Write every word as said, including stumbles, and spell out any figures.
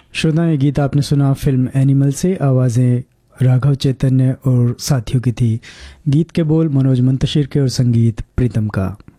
श्रोताओं, ये गीत आपने सुना फिल्म एनिमल से। आवाज़ें राघव चैतन्य और साथियों की थी। गीत के बोल मनोज मुंतशिर के और संगीत प्रीतम का।